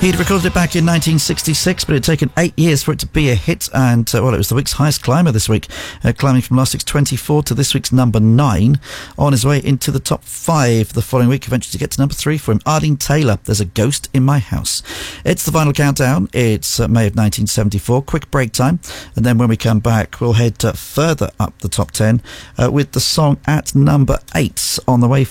He'd recorded it back in 1966, but it had taken 8 years for it to be a hit, and, it was the week's highest climber this week, climbing from last week's 24 to this week's number 9, on his way into the top 5 the following week, eventually to get to number 3 for him. Arlene Taylor, There's a Ghost in My House. It's the final countdown. It's May of 1974, quick break time, and then when we come back, we'll head further up the top 10 with the song at number 8 on the way